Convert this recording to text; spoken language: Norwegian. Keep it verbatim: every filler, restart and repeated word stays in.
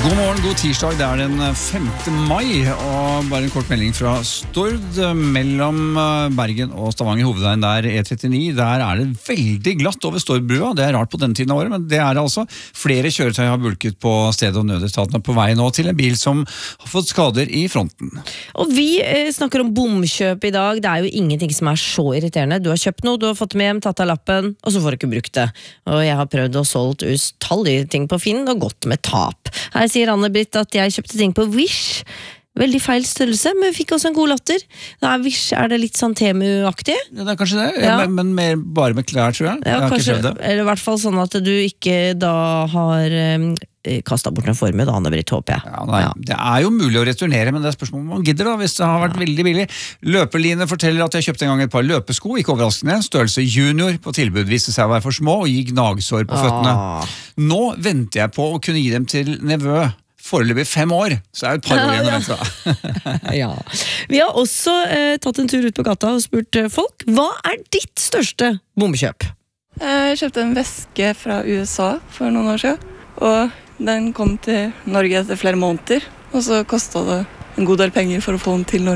God morgen, god tirsdag. Det er den femte mai, og bare en kort melding fra Stord mellom Bergen og Stavanger, hovedveien der, E trettini. Der er det veldig glatt over Stordbrua. Det er rart på denne tiden av året, men det er det altså. Flere kjøretøy har bulket på stedet, og nødetaten er på vei nå til en bil som har fått skader i fronten. Og vi eh, snakker om bomkjøp i dag. Det er jo ingenting som er så irriterende. Du har kjøpt noe, du har fått med hjem, tatt av lappen, og så får du ikke brukt det. Og jeg har prøvd å solgt utallige ting på Finn og gått med tap. Her sier Anne-Britt at jeg kjøpte ting på Wish. Veldig feil størrelse, men vi fikk også en god latter. Da er Wish, er det litt sånn Temu-aktig? Ja, det er kanskje det, Ja. men, men mer bare med klær, tror jeg. Ja, jeg har kanskje, ikke prøvd det. eller i hvert fall sånn at du ikke da har um, kastet bort en formue, da, Anne-Britt, håper jeg. Ja, nei, Ja. Det er jo mulig å returnere, men det er spørsmål om man gidder da, hvis det har vært veldig billig. Løpeline forteller at jeg kjøpte en gang et par løpesko, ikke overraskende, størrelse junior på tilbud, viste seg å være for små og gi gnagsår på føttene. Ah. Nå venter jeg på å kunne gi dem til nevø. Foreløpig fem år, så er det et par år igjen å vente. Ja. Vi har også eh, tatt en tur ut på gata og spurt eh, folk, hva er ditt største bommekjøp? Jeg kjøpte en veske fra U S A for noen år siden, og den kom til Norge etter flere måneder, og så kostet det en god del penger for å få den til Norge.